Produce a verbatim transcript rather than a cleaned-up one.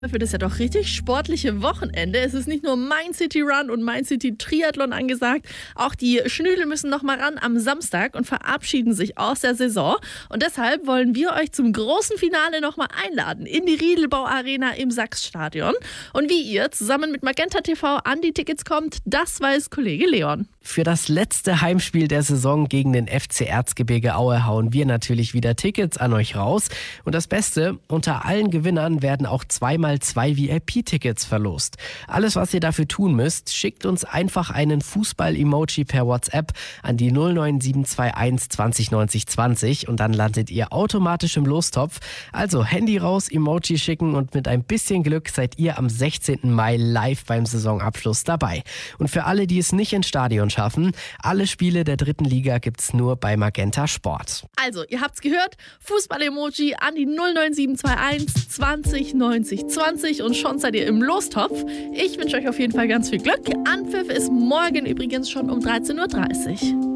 Für das ja doch richtig sportliche Wochenende. Es ist nicht nur Main City Run und Main City Triathlon angesagt, auch die Schnüdel müssen noch mal ran am Samstag und verabschieden sich aus der Saison. Und deshalb wollen wir euch zum großen Finale noch mal einladen in die Riedelbau Arena im Sachsstadion. Und wie ihr zusammen mit Magenta T V an die Tickets kommt, das weiß Kollege Leon. Für das letzte Heimspiel der Saison gegen den F C Erzgebirge Aue hauen wir natürlich wieder Tickets an euch raus. Und das Beste, unter allen Gewinnern werden auch zweimal zwei V I P-Tickets verlost. Alles, was ihr dafür tun müsst, schickt uns einfach einen Fußball-Emoji per WhatsApp an die null neun sieben zwei eins zwanzig neunzig zwanzig und dann landet ihr automatisch im Lostopf. Also Handy raus, Emoji schicken und mit ein bisschen Glück seid ihr am sechzehnten Mai live beim Saisonabschluss dabei. Und für alle, die es nicht ins Stadion schaffen, alle Spiele der dritten Liga gibt's nur bei Magenta Sport. Also, ihr habt's gehört, Fußball-Emoji an die null neun sieben zwei eins zwanzig neunzig zwanzig und schon seid ihr im Lostopf. Ich wünsche euch auf jeden Fall ganz viel Glück. Anpfiff ist morgen übrigens schon um dreizehn Uhr dreißig.